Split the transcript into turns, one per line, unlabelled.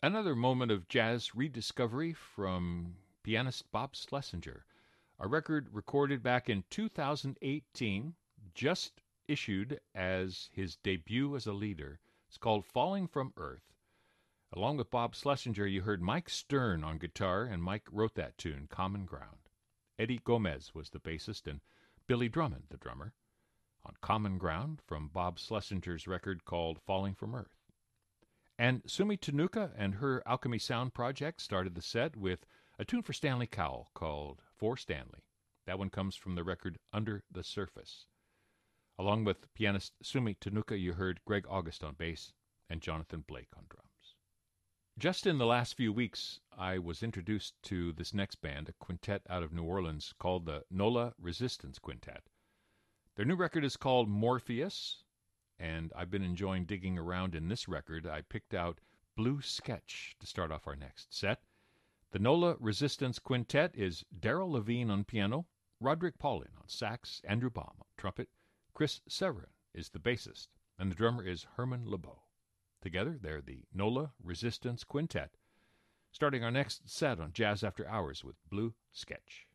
Another moment of jazz rediscovery from pianist Bob Schlesinger, a record recorded back in 2018, just issued as his debut as a leader. It's called Falling from Earth. Along with Bob Schlesinger, you heard Mike Stern on guitar, and Mike wrote that tune, Common Ground. Eddie Gomez was the bassist, and Billy Drummond, the drummer, on Common Ground from Bob Schlesinger's record called Falling from Earth. And Sumi Tenuka and her Alchemy Sound project started the set with a tune for Stanley Cowell called For Stanley. That one comes from the record Under the Surface. Along with pianist Sumi Tenuka, you heard Greg August on bass and Jonathan Blake on drums. Just in the last few weeks, I was introduced to this next band, a quintet out of New Orleans called the NOLA Resistance Quintet. Their new record is called Morpheus, and I've been enjoying digging around in this record. I picked out Blue Sketch to start off our next set. The NOLA Resistance Quintet is Daryl Levine on piano, Roderick Paulin on sax, Andrew Baum on trumpet, Chris Severin is the bassist, and the drummer is Herman LeBeau. Together, they're the NOLA Resistance Quintet, starting our next set on Jazz After Hours with Blue Sketch.